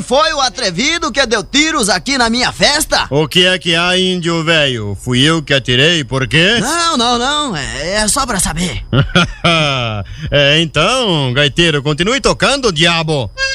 foi o atrevido que deu tiros aqui na minha festa? O que é que há, índio velho? Fui eu que atirei, por quê? Não, é só pra saber. Então, gaiteiro, continue tocando, diabo.